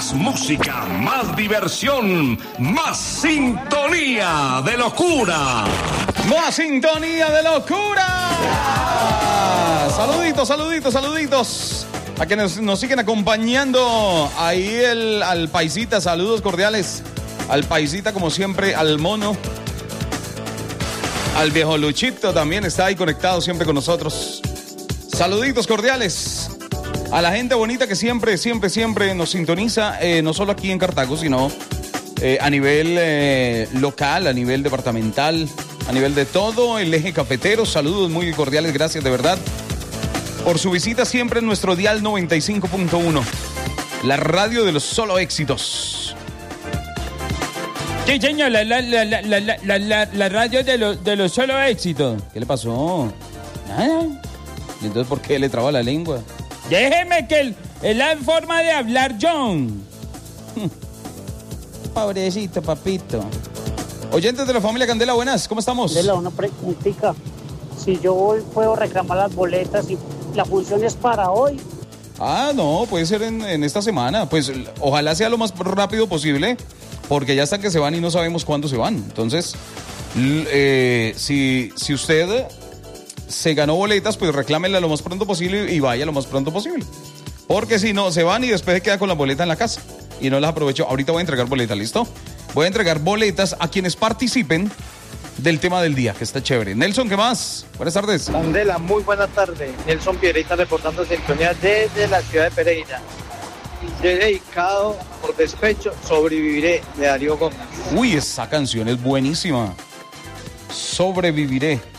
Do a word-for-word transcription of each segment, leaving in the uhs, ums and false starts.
Más música, más diversión, más sintonía de locura. Más sintonía de locura. Saluditos, saluditos, saluditos. A quienes nos siguen acompañando ahí el, al paisita, saludos cordiales. Al paisita como siempre, al mono. Al viejo Luchito también está ahí conectado siempre con nosotros. Saluditos cordiales a la gente bonita que siempre, siempre, siempre nos sintoniza, eh, no solo aquí en Cartago, sino eh, a nivel eh, local, a nivel departamental, a nivel de todo el eje cafetero. Saludos muy cordiales, gracias de verdad por su visita siempre en nuestro dial noventa y cinco punto uno, la radio de los solo éxitos. Sí, señor, la, la, la, la, la, la, la, la radio de, lo, de los solo éxitos. ¿Qué le pasó? Nada. ¿Y entonces por qué le traba la lengua? Déjeme que el, es la forma de hablar, John. Pobrecito, papito. Oyentes de la familia Candela, buenas, ¿cómo estamos? Candela, una preguntita. Si yo hoy puedo reclamar las boletas y la función es para hoy. Ah, no, puede ser en, en esta semana. Pues ojalá sea lo más rápido posible, porque ya están que se van y no sabemos cuándo se van. Entonces, eh, si, si usted se ganó boletas, pues reclámela lo más pronto posible y vaya lo más pronto posible. Porque si no, se van y después se queda con la boleta en la casa y no las aprovechó. Ahorita voy a entregar boletas, ¿listo? Voy a entregar boletas a quienes participen del tema del día, que está chévere. Nelson, ¿qué más? Buenas tardes. Candela, muy buenas tardes. Nelson Pierita reportando sintonía desde la ciudad de Pereira. Dedicado por despecho, Sobreviviré, de Darío Gómez. Uy, esa canción es buenísima. Sobreviviré.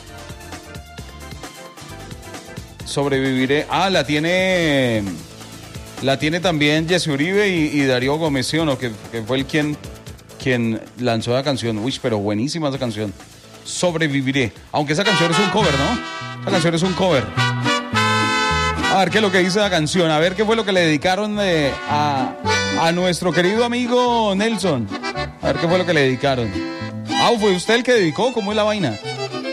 Sobreviviré. Ah, la tiene la tiene también Jesse Uribe y, y Darío Gómez, ¿sí o no? Que, que fue el quien, quien lanzó la canción. Uy, pero buenísima esa canción. Sobreviviré. Aunque esa canción es un cover, ¿no? Esa canción es un cover. A ver qué es lo que dice la canción. A ver qué fue lo que le dedicaron eh, a, a nuestro querido amigo Nelson. A ver qué fue lo que le dedicaron. Ah, ¿fue usted el que dedicó? ¿Cómo es la vaina?